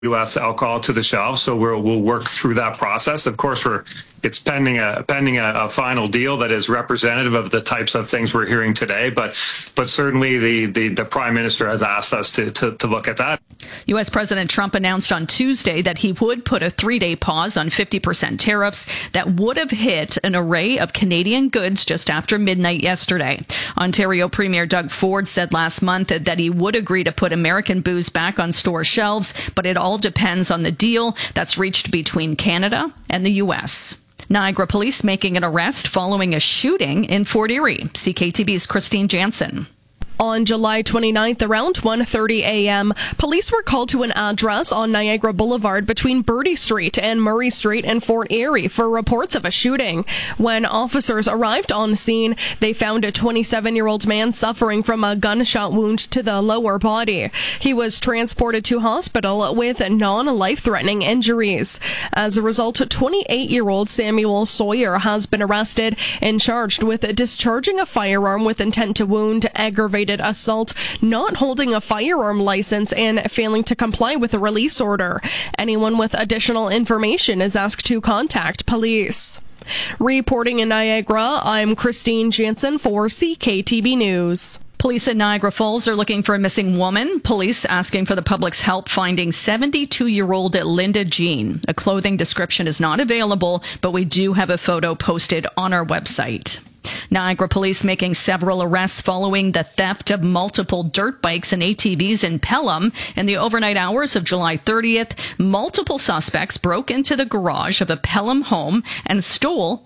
U.S. alcohol to the shelves. So we'll work through that process. Of course, it's pending a final deal that is representative of the types of things we're hearing today. But certainly the Prime Minister has asked us to look at that. U.S. President Trump announced on Tuesday that he would put a 3-day pause on 50% tariffs that would have hit an array of Canadian goods just after midnight yesterday. Ontario Premier Doug Ford said last month that he would agree to put American booze back on store shelves, but it all depends on the deal that's reached between Canada and the U.S. Niagara police making an arrest following a shooting in Fort Erie. CKTV's Christine Jansen. On July 29th, around 1:30 a.m., police were called to an address on Niagara Boulevard between Bertie Street and Murray Street in Fort Erie for reports of a shooting. When officers arrived on scene, they found a 27-year-old man suffering from a gunshot wound to the lower body. He was transported to hospital with non-life-threatening injuries. As a result, 28-year-old Samuel Sawyer has been arrested and charged with discharging a firearm with intent to wound, aggravated assault, not holding a firearm license, and failing to comply with a release order. Anyone with additional information is asked to contact police. Reporting in Niagara, I'm Christine Jansen for CKTB News. Police in Niagara Falls are looking for a missing woman. Police asking for the public's help finding 72-year-old Linda Jean. A clothing description is not available, but we do have a photo posted on our website. Niagara police making several arrests following the theft of multiple dirt bikes and ATVs in Pelham. In the overnight hours of July 30th, multiple suspects broke into the garage of a Pelham home and stole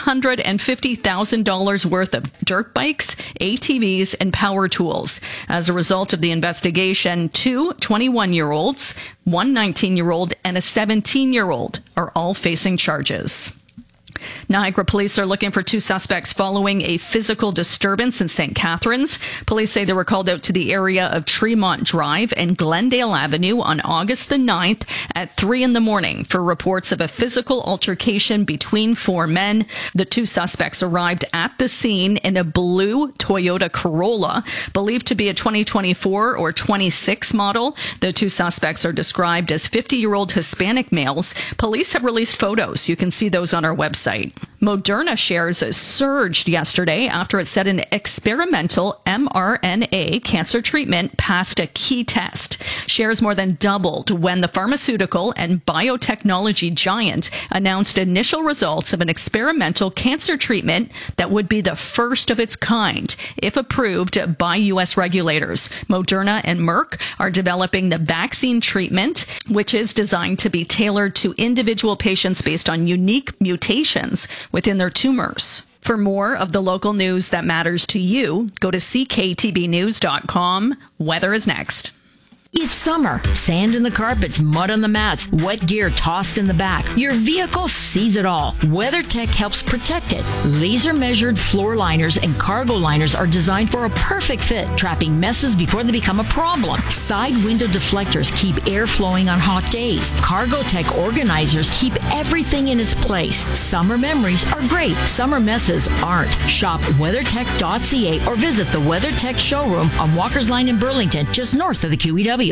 $150,000 worth of dirt bikes, ATVs, and power tools. As a result of the investigation, 2 21-year-olds, one 19-year-old, and a 17-year-old are all facing charges. Niagara police are looking for 2 suspects following a physical disturbance in St. Catharines. Police say they were called out to the area of Tremont Drive and Glendale Avenue on August the 9th at 3 a.m. for reports of a physical altercation between 4 men. The 2 suspects arrived at the scene in a blue Toyota Corolla, believed to be a 2024 or 26 model. The 2 suspects are described as 50-year-old Hispanic males. Police have released photos. You can see those on our website. Moderna shares surged yesterday after it said an experimental mRNA cancer treatment passed a key test. Shares more than doubled when the pharmaceutical and biotechnology giant announced initial results of an experimental cancer treatment that would be the first of its kind, if approved by U.S. regulators. Moderna and Merck are developing the vaccine treatment, which is designed to be tailored to individual patients based on unique mutations within their tumors. For more of the local news that matters to you, go to cktbnews.com. Weather is next. It's summer. Sand in the carpets, mud on the mats, wet gear tossed in the back. Your vehicle sees it all. WeatherTech helps protect it. Laser-measured floor liners and cargo liners are designed for a perfect fit, trapping messes before they become a problem. Side window deflectors keep air flowing on hot days. CargoTech organizers keep everything in its place. Summer memories are great. Summer messes aren't. Shop WeatherTech.ca or visit the WeatherTech showroom on Walker's Line in Burlington, just north of the QEW.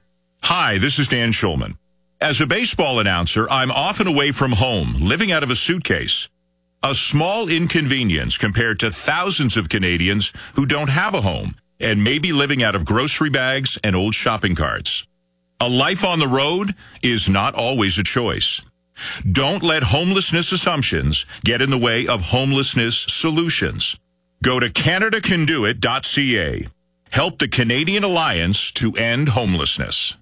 Hi, this is Dan Schulman. As a baseball announcer, I'm often away from home, living out of a suitcase. A small inconvenience compared to thousands of Canadians who don't have a home and may be living out of grocery bags and old shopping carts. A life on the road is not always a choice. Don't let homelessness assumptions get in the way of homelessness solutions. Go to CanadaCanDoIt.ca. Help the Canadian Alliance to end homelessness.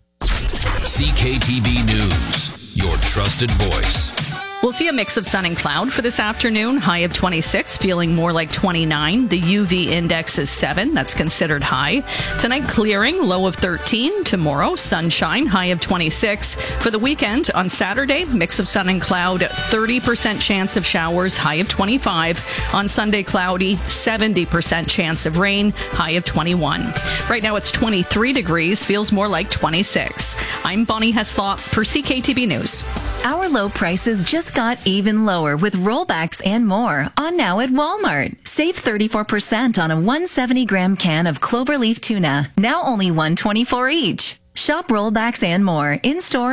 CKTB News, your trusted voice. We'll see a mix of sun and cloud for this afternoon. High of 26, feeling more like 29. The UV index is 7. That's considered high. Tonight, clearing, low of 13. Tomorrow, sunshine, high of 26. For the weekend, on Saturday, mix of sun and cloud, 30% chance of showers, high of 25. On Sunday, cloudy, 70% chance of rain, high of 21. Right now, it's 23 degrees, feels more like 26. I'm Bonnie Heslop for CKTB News. Our low prices just got even lower with rollbacks and more on now at Walmart. Save 34% on a 170-gram can of Cloverleaf tuna, now only $1.24 each. Shop Rollbacks and more in store